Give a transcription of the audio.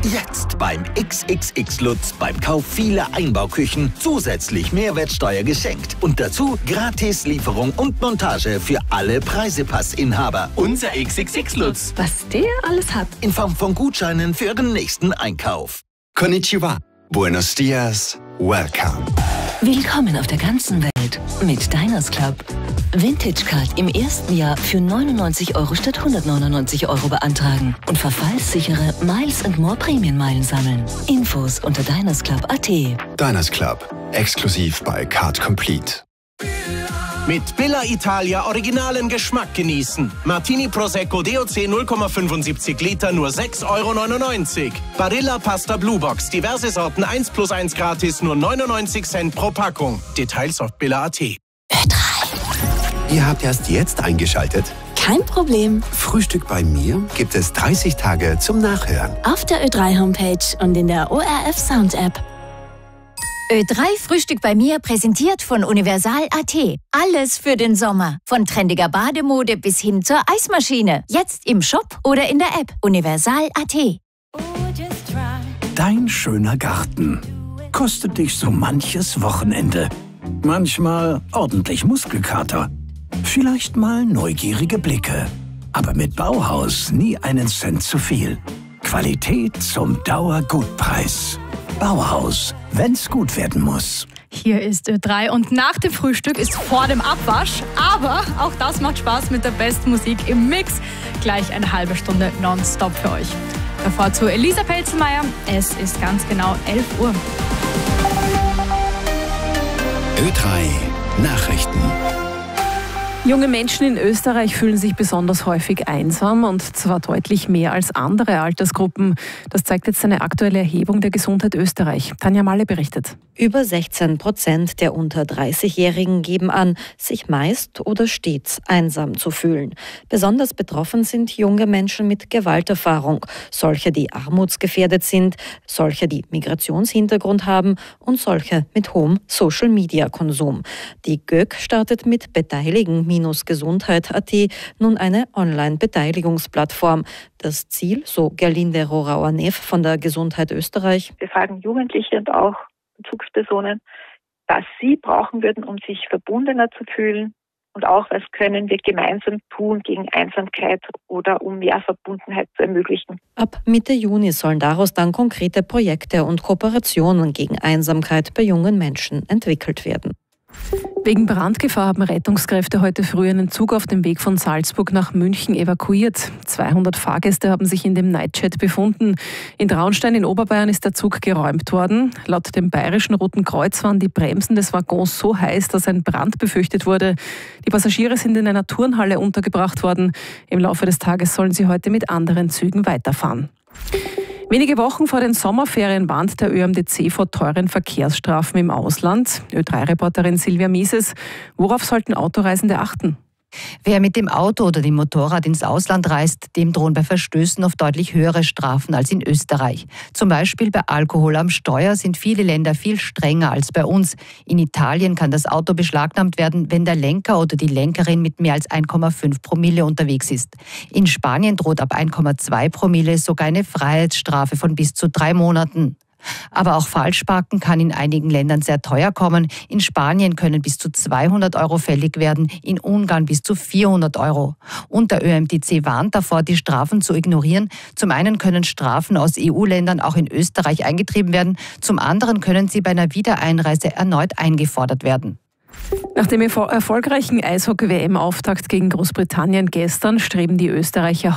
Jetzt beim XXX Lutz beim Kauf vieler Einbauküchen zusätzlich Mehrwertsteuer geschenkt. Und dazu Gratis-Lieferung und Montage für alle Preisepassinhaber. Unser XXX Lutz. Was der alles hat. In Form von Gutscheinen für Ihren nächsten Einkauf. Konnichiwa. Buenos dias. Welcome. Willkommen auf der ganzen Welt mit Diners Club. Vintage Card im ersten Jahr für 99 € statt 199 € beantragen und verfallssichere Miles & More Prämienmeilen sammeln. Infos unter dinersclub.at. Diners Club. Exklusiv bei Card Complete. Mit Billa Italia originalen Geschmack genießen. Martini Prosecco DOC 0,75 Liter nur 6,99 €. Barilla Pasta Blue Box, diverse Sorten 1+1 gratis, nur 99 Cent pro Packung. Details auf billa.at. Ihr habt erst jetzt eingeschaltet? Kein Problem. Frühstück bei mir gibt es 30 Tage zum Nachhören. Auf der Ö3-Homepage und in der ORF Sound-App. Ö3 Frühstück bei mir präsentiert von Universal.at. Alles für den Sommer. Von trendiger Bademode bis hin zur Eismaschine. Jetzt im Shop oder in der App. Universal.at. Dein schöner Garten kostet dich so manches Wochenende. Manchmal ordentlich Muskelkater. Vielleicht mal neugierige Blicke. Aber mit Bauhaus nie einen Cent zu viel. Qualität zum Dauergutpreis. Bauhaus, wenn's gut werden muss. Hier ist Ö3 und nach dem Frühstück ist vor dem Abwasch. Aber auch das macht Spaß mit der besten Musik im Mix. Gleich eine halbe Stunde nonstop für euch. Davor zu Elisa Pelzelmeier. Es ist ganz genau 11 Uhr. Ö3 Nachrichten. Junge Menschen in Österreich fühlen sich besonders häufig einsam und zwar deutlich mehr als andere Altersgruppen. Das zeigt jetzt eine aktuelle Erhebung der Gesundheit Österreich. Tanja Malle berichtet. Über 16% der unter 30-Jährigen geben an, sich meist oder stets einsam zu fühlen. Besonders betroffen sind junge Menschen mit Gewalterfahrung, solche, die armutsgefährdet sind, solche, die Migrationshintergrund haben und solche mit hohem Social-Media-Konsum. Die GÖK startet mit Beteiligen-Gesundheit.at nun eine Online-Beteiligungsplattform. Das Ziel, so Gerlinde Rorauer-Neff von der Gesundheit Österreich. Wir fragen Jugendliche und auch Bezugspersonen, was sie brauchen würden, um sich verbundener zu fühlen und auch, was können wir gemeinsam tun gegen Einsamkeit oder um mehr Verbundenheit zu ermöglichen. Ab Mitte Juni sollen daraus dann konkrete Projekte und Kooperationen gegen Einsamkeit bei jungen Menschen entwickelt werden. Wegen Brandgefahr haben Rettungskräfte heute früh einen Zug auf dem Weg von Salzburg nach München evakuiert. 200 Fahrgäste haben sich in dem Nightjet befunden. In Traunstein in Oberbayern ist der Zug geräumt worden. Laut dem Bayerischen Roten Kreuz waren die Bremsen des Waggons so heiß, dass ein Brand befürchtet wurde. Die Passagiere sind in einer Turnhalle untergebracht worden. Im Laufe des Tages sollen sie heute mit anderen Zügen weiterfahren. Wenige Wochen vor den Sommerferien warnt der ÖMTC vor teuren Verkehrsstrafen im Ausland. Ö3-Reporterin Silvia Mieses, worauf sollten Autoreisende achten? Wer mit dem Auto oder dem Motorrad ins Ausland reist, dem drohen bei Verstößen oft deutlich höhere Strafen als in Österreich. Zum Beispiel bei Alkohol am Steuer sind viele Länder viel strenger als bei uns. In Italien kann das Auto beschlagnahmt werden, wenn der Lenker oder die Lenkerin mit mehr als 1,5 Promille unterwegs ist. In Spanien droht ab 1,2 Promille sogar eine Freiheitsstrafe von bis zu 3 Monaten. Aber auch Falschparken kann in einigen Ländern sehr teuer kommen. In Spanien können bis zu 200 € fällig werden, in Ungarn bis zu 400 €. Und der ÖMTC warnt davor, die Strafen zu ignorieren. Zum einen können Strafen aus EU-Ländern auch in Österreich eingetrieben werden, zum anderen können sie bei einer Wiedereinreise erneut eingefordert werden. Nach dem erfolgreichen Eishockey-WM-Auftakt gegen Großbritannien gestern streben die Österreicher